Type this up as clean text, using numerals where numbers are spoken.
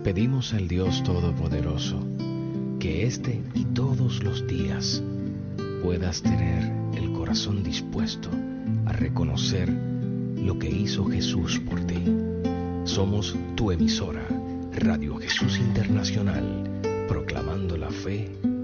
Pedimos al Dios Todopoderoso que este y todos los días puedas tener el corazón dispuesto a reconocer lo que hizo Jesús por ti. Somos tu emisora, Radio Jesús Internacional, proclamando la fe